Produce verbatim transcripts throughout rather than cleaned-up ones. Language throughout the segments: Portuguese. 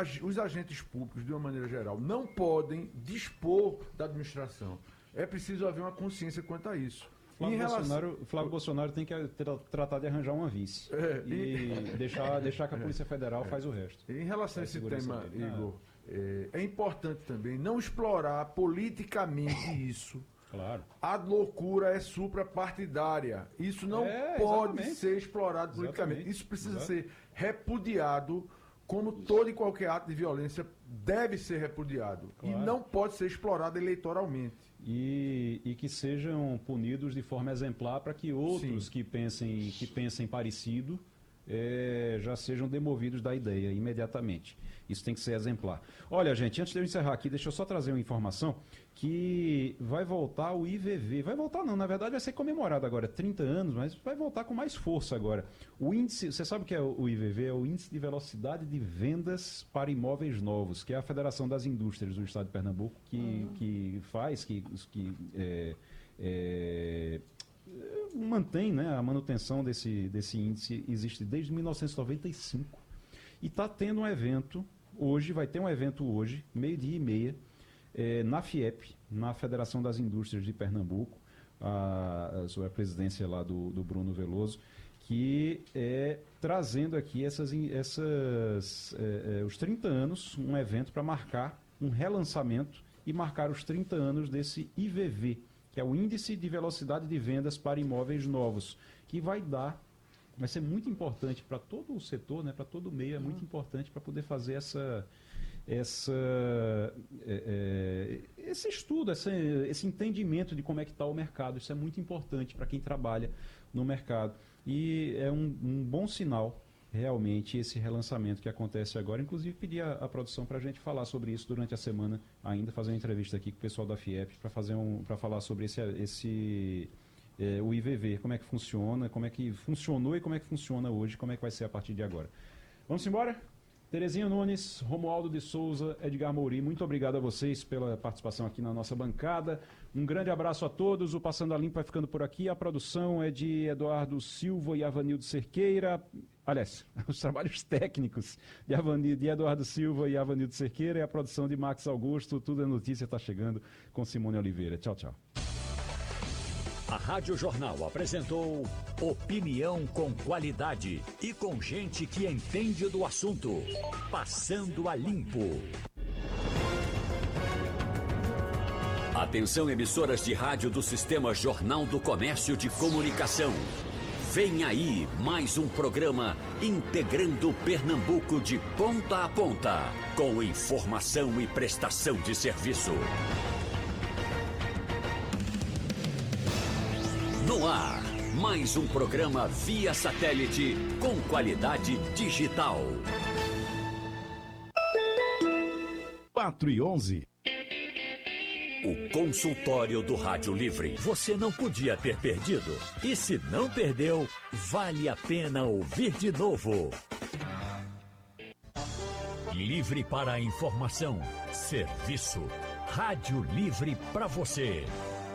os agentes públicos, de uma maneira geral, não podem dispor da administração. É preciso haver uma consciência quanto a isso. Flávio, relação... Bolsonaro, Flávio Bolsonaro tem que tra tratar de arranjar uma vice é, e, e deixar, deixar que a Polícia Federal é, faz o resto. Em relação a esse tema, Igor, é, é importante também não explorar politicamente isso. Claro. A loucura é suprapartidária. Isso não é, pode exatamente. ser explorado politicamente. Exatamente. Isso precisa Exato. ser repudiado, como todo e qualquer ato de violência deve ser repudiado. Claro. E não pode ser explorado eleitoralmente. E, e que sejam punidos de forma exemplar para que outros que pensem, que pensem parecido é, já sejam demovidos da ideia imediatamente. Isso tem que ser exemplar. Olha, gente, antes de eu encerrar aqui, deixa eu só trazer uma informação que vai voltar o I V V. Vai voltar não, na verdade vai ser comemorado agora, trinta anos, mas vai voltar com mais força agora. O índice, você sabe o que é o I V V? É o Índice de Velocidade de Vendas para Imóveis Novos, que é a Federação das Indústrias do Estado de Pernambuco que, uhum. que faz, que, que é, é, mantém, né, a manutenção desse, desse índice, existe desde mil novecentos e noventa e cinco. E está tendo um evento, hoje, vai ter um evento hoje, meio-dia e meia, é, na FIEP, na Federação das Indústrias de Pernambuco, a, a, sob a presidência lá do, do Bruno Veloso, que é trazendo aqui essas, essas, é, é, os trinta anos, um evento para marcar um relançamento e marcar os trinta anos desse I V V, que é o Índice de Velocidade de Vendas para Imóveis Novos, que vai dar, vai ser muito importante para todo o setor, né, para todo o meio, é muito uhum. importante para poder fazer essa, essa, é, é, esse estudo, essa, esse entendimento de como é que está o mercado. Isso é muito importante para quem trabalha no mercado. E é um, um bom sinal, realmente, esse relançamento que acontece agora. Inclusive, pedi a, a produção para a gente falar sobre isso durante a semana, ainda fazer uma entrevista aqui com o pessoal da FIEP para fazer um, para falar sobre esse... esse É, o I V V, como é que funciona, como é que funcionou e como é que funciona hoje, como é que vai ser a partir de agora. Vamos embora? Terezinha Nunes, Romualdo de Souza, Edgar Mouri, muito obrigado a vocês pela participação aqui na nossa bancada. Um grande abraço a todos, o Passando a Limpo vai ficando por aqui. A produção é de Eduardo Silva e Avanildo Cerqueira. Aliás, os trabalhos técnicos de, Avanildo, de Eduardo Silva e Avanildo Cerqueira e a produção de Max Augusto. Tudo é notícia, está chegando com Simone Oliveira. Tchau, tchau. A Rádio Jornal apresentou opinião com qualidade e com gente que entende do assunto. Passando a Limpo. Atenção, emissoras de rádio do Sistema Jornal do Comércio de Comunicação. Vem aí mais um programa integrando Pernambuco de ponta a ponta, com informação e prestação de serviço. No ar, mais um programa via satélite com qualidade digital. quatro e onze. O consultório do Rádio Livre. Você não podia ter perdido. E se não perdeu, vale a pena ouvir de novo. Livre para a informação, serviço. Rádio Livre para você.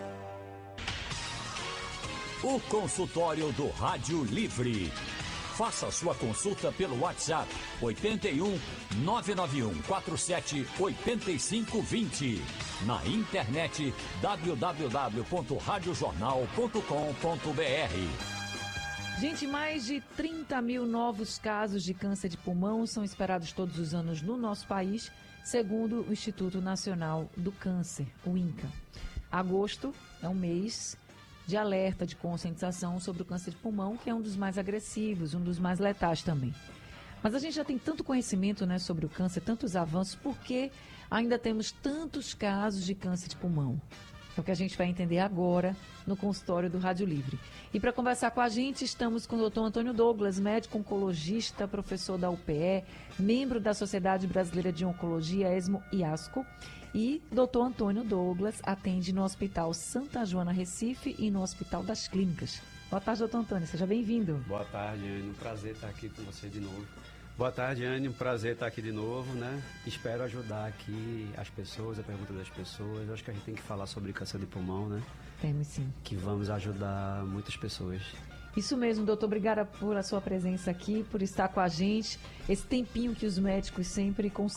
O consultório do Rádio Livre. Faça sua consulta pelo WhatsApp oito um nove nove um quatro sete oito cinco dois zero. Na internet w w w ponto rádio jornal ponto com ponto b r. Gente, mais de trinta mil novos casos de câncer de pulmão são esperados todos os anos no nosso país, segundo o Instituto Nacional do Câncer, o INCA. Agosto é um mês de alerta, de conscientização sobre o câncer de pulmão, que é um dos mais agressivos, um dos mais letais também. Mas a gente já tem tanto conhecimento, né, sobre o câncer, tantos avanços, por que ainda temos tantos casos de câncer de pulmão? É o que a gente vai entender agora no consultório do Rádio Livre. E para conversar com a gente, estamos com o doutor Antônio Douglas, médico oncologista, professor da U P E, membro da Sociedade Brasileira de Oncologia, ESMO e ASCO. E doutor Antônio Douglas atende no Hospital Santa Joana, Recife, e no Hospital das Clínicas. Boa tarde, doutor Antônio, seja bem-vindo. Boa tarde, Anne, um prazer estar aqui com você de novo. Boa tarde, Anne, um prazer estar aqui de novo, né? Espero ajudar aqui as pessoas, a pergunta das pessoas. Eu acho que a gente tem que falar sobre câncer de pulmão, né? Temos sim. Que vamos ajudar muitas pessoas. Isso mesmo, doutor. Obrigada por a sua presença aqui, por estar com a gente. Esse tempinho que os médicos sempre conseguem.